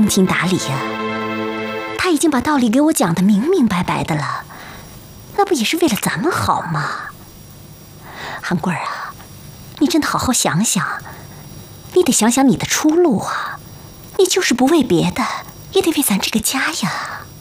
通情达理呀。他已经把道理给我讲得明明白白的了，那不也是为了咱们好吗？韩贵儿啊，你真的好好想想，你得想想你的出路啊！你就是不为别的，也得为咱这个家呀。